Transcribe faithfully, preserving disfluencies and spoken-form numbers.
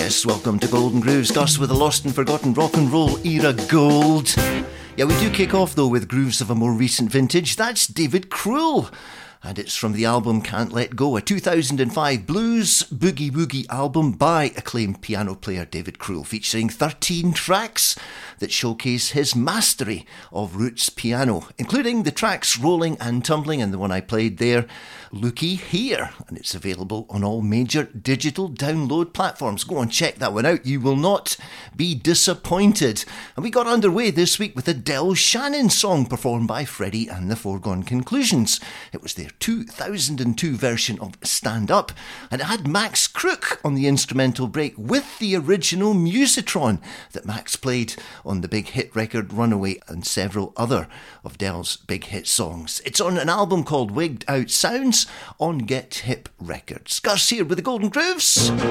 Yes, welcome to Golden Grooves, Gus with a lost and forgotten rock and roll era gold. Yeah, we do kick off though with grooves of a more recent vintage. That's David Krul. And it's from the album Can't Let Go, a two thousand five blues boogie woogie album by acclaimed piano player David Krul, featuring thirteen tracks that showcase his mastery of roots piano, including the tracks Rolling and Tumbling and the one I played there, Looky Here. And it's available on all major digital download platforms. Go and check that one out. You will not be disappointed. And we got underway this week with a Del Shannon song performed by Freddie and the Foregone Conclusions. It was their two thousand two version of Stand Up, and it had Max Crook on the instrumental break with the original Musitron that Max played on the big hit record Runaway and several other of Del's big hit songs. It's on an album called Wigged Out Sounds on Get Hip Records. Gus here with the Golden Grooves.